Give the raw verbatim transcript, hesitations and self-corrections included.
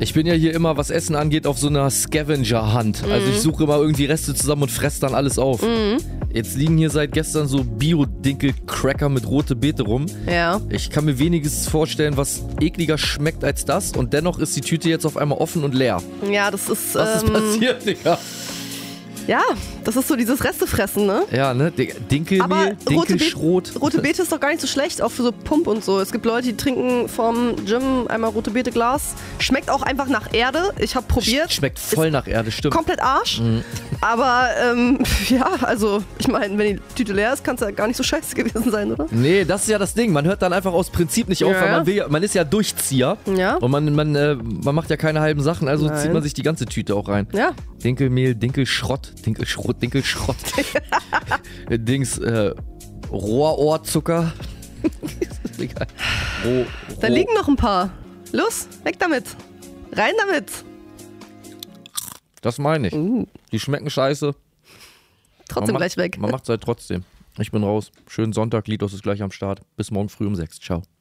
Ich bin ja hier immer, was Essen angeht, auf so einer Scavenger-Hunt. Mhm. Also ich suche immer irgendwie Reste zusammen und fresse dann alles auf. Mhm. Jetzt liegen hier seit gestern so Bio-Dinkel-Cracker mit rote Beete rum. Ja. Ich kann mir weniges vorstellen, was ekliger schmeckt als das. Und dennoch ist die Tüte jetzt auf einmal offen und leer. Ja, das ist... Was ähm, ist passiert, Digga? Ja, das ist so dieses Restefressen, ne? Ja, ne? Dinkelmehl, Aber Dinkelschrot. Rote, rote Beete ist doch gar nicht so schlecht, auch für so Pump und so. Es gibt Leute, die trinken vom Gym einmal rote Beete Glas. Schmeckt auch einfach nach Erde. Ich habe probiert. Schmeckt voll ist nach Erde, stimmt. Komplett Arsch. Mhm. Aber ähm, ja, also ich meine, wenn die Tüte leer ist, kann es ja gar nicht so scheiße gewesen sein, oder? Nee, das ist ja das Ding. Man hört dann einfach aus Prinzip nicht auf, Ja. weil man will ja, man ist ja Durchzieher. Ja. Und man, man, äh, man macht ja keine halben Sachen, also Nein. zieht man sich die ganze Tüte auch rein. Ja. Dinkelmehl, Dinkelschrott, Dinkelschrot, Dinkelschrott. Dings, äh, Rohrohrzucker. Egal. Roh, Da roh. liegen noch ein paar. Los, weg damit. Rein damit. Das meine ich. Uh. Die schmecken scheiße. Trotzdem Man gleich macht, weg. Man macht's halt trotzdem. Ich bin raus. Schönen Sonntag, Lidos ist gleich am Start. Bis morgen früh um sechs. Ciao.